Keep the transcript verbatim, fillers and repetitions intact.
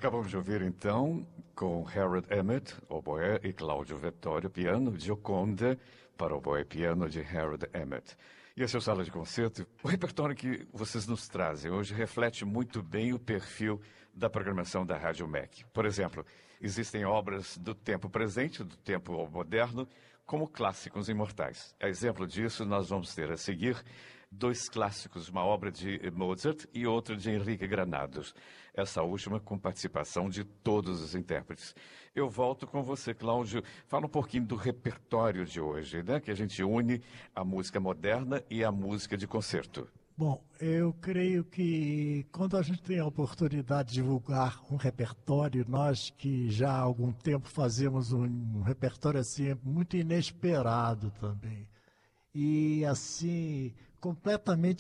Acabamos de ouvir, então, com Harold Emmett, oboé, e Cláudio Vettório, piano, Gioconda, para oboé e piano de Harold Emmett. E esse é o Sala de Concerto. O repertório que vocês nos trazem hoje reflete muito bem o perfil da programação da Rádio M E C. Por exemplo, existem obras do tempo presente, do tempo moderno, como clássicos imortais. A exemplo disso, nós vamos ter a seguir dois clássicos, uma obra de Mozart e outra de Henrique Granados. Essa última com participação de todos os intérpretes. Eu volto com você, Cláudio. Fala um pouquinho do repertório de hoje, né? Que a gente une a música moderna e a música de concerto. Bom, eu creio que quando a gente tem a oportunidade de divulgar um repertório, nós que já há algum tempo fazemos um, um repertório assim muito inesperado também. E assim, completamente